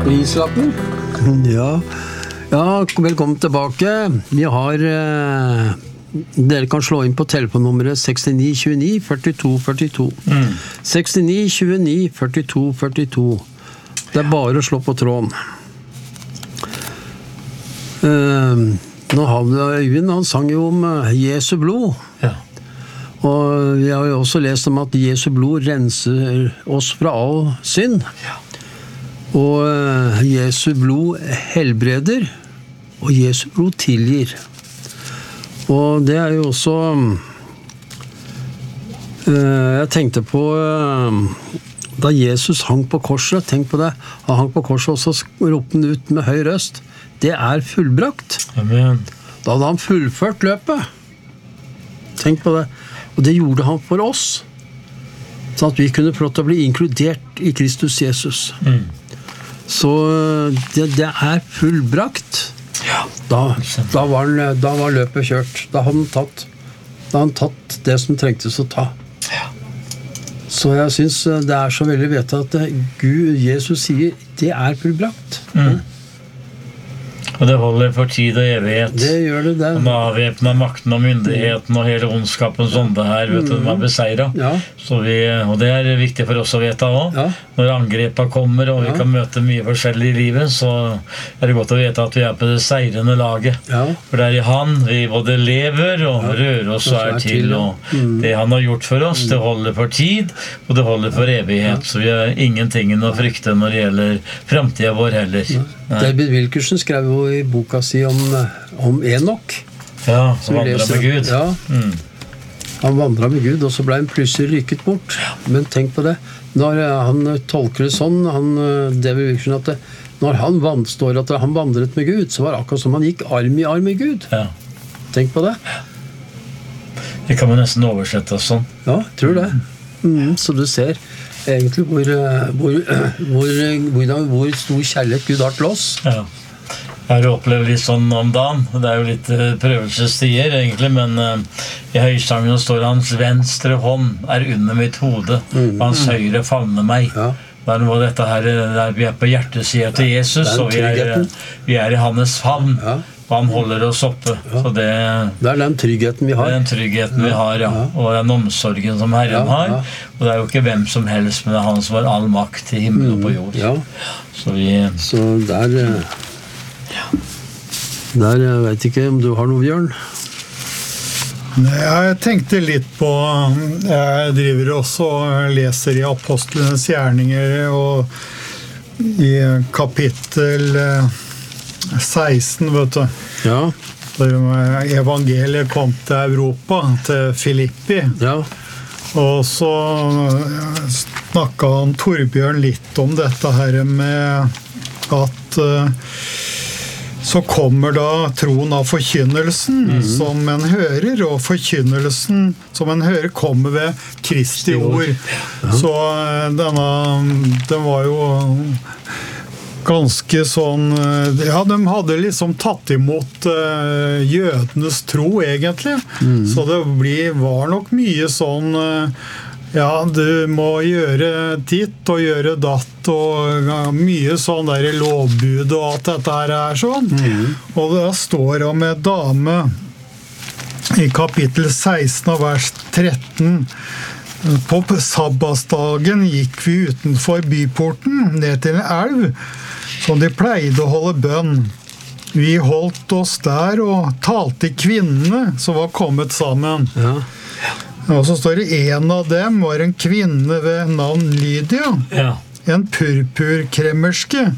prislappen. Ja, velkommen tilbake. Vi har dere kan slå inn på telefonnummeret 69 29 42 42. 69 29 42 42. Det bare å slå på tråden. Nå har vi Øyvind, han sang jo om Jesu blod. Ja. Og vi har jo også lest om at Jesu blod renser oss fra all synd. Ja. Og Jesu blod helbreder, og Jesu blod tilgir. Og det jo også jeg tenkte på da Jesus hang på korset, tenk på det, han hang på korset og så ropte han ut med høy røst, det fullbrakt. Amen. Da hadde han fullført løpet. Tenk på det. Og det gjorde han for oss, sånn at vi kunne få lov til å bli inkludert i Kristus Jesus. Så det fullbrakt. Ja. Da var løpet kjørt. Da hadde han tatt det som trengtes å ta. Ja. Så jeg synes det så veldig vedtatt at Gud, Jesus sier, det fullbrakt. Og det holder for tid og evighet. Det gjør det. Og med avvæpnet makten og myndigheten og hele ondskapens ånde her, vet du, den beseiret. Ja. Og det viktig for oss å vite også. Ja. Når angrepet kommer, og vi kan møte mye forskjellig i livet, så det godt å vite at vi på det seirende laget. Ja. For det i han vi både lever og rører oss og til. Og det han har gjort for oss, det holder for tid, og det holder for evighet. Så vi har ingenting å frykte når det gjelder fremtiden vår heller. David Wilkerson skrev jo i boka si om Enok. Ja, som vandret med Gud. Ja, han vandret med Gud, og så ble han plutselig rykket bort. Men tenk på det, når han tolker det sånn, David Wilkerson, at når han står at han vandret med Gud, så var det akkurat som han gikk arm i arm med Gud. Ja. Tenk på det. Det kan man nesten oversette sånn. Ja, tror det. Så du ser egentlig hvor stor kjærlighet Gud har til oss. Ja. Jeg har opplevd litt sånn om dagen. Det jo litt prøvelsestider egentlig, men i høysangen står hans venstre hånd under mitt hode, og hans høyre favner meg. Ja. Det noe av dette her, der vi på hjertesiden til Jesus, og vi i hans favn. Ja. Og han holder oss oppe. Ja. Så det den tryggheten vi har. Det den tryggheten vi har, ja. Og den omsorgen som Herren har. Og det jo ikke hvem som helst, men det han som har all makt i himmel og på jord. Ja. Så der jeg vet ikke om du har noe, Bjørn? Jeg tenkte litt på, jeg driver også og leser i Apostlenes gjerninger, og i kapittel 16, vet du. Ja. Der evangeliet kom til Europa, til Filippi. Ja. Og så snakket Torbjørn litt om dette her med at så kommer da troen av forkynnelsen som en hører, og forkynnelsen som en hører kommer ved Kristi ord. Så den var jo ganske sånn, ja, de hadde liksom tatt imot jødenes tro egentlig, så det var nok mye sånn, ja, du må gjøre ditt og gjøre datt, og mye sånn der i lovbud og alt dette her sånn. Og det står om en dame i kapittel 16 og vers 13, på sabbatsdagen gikk vi utenfor byporten ned til en elv, som de pleide å holde bønn. Vi holdt oss der og talte kvinnene som var kommet sammen. Ja. Og så står det en av dem var en kvinne ved navn Lydia. Ja. En purpurkremmerske